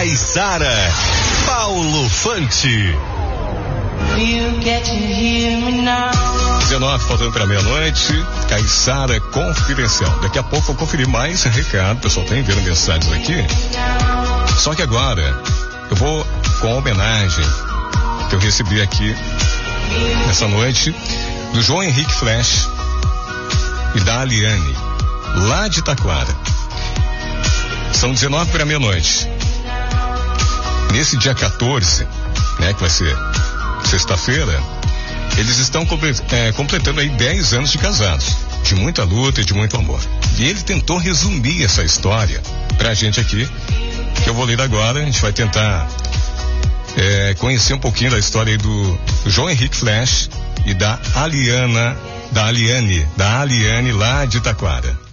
Caiçara, Paulo Fante. 19 faltando para meia-noite, Caiçara Confidencial. Daqui a pouco vou conferir mais recado, o pessoal tá enviando mensagens aqui. Só que agora eu vou com a homenagem que eu recebi aqui nessa noite do João Henrique Flash e da Aliane, lá de Taquara. São 19 para meia-noite. Nesse dia 14, né, que vai ser sexta-feira, eles estão completando aí 10 anos de casados, de muita luta e de muito amor. E ele tentou resumir essa história pra gente aqui, que eu vou ler agora. A gente vai tentar conhecer um pouquinho da história aí do João Henrique Flash e da Aliane lá de Taquara.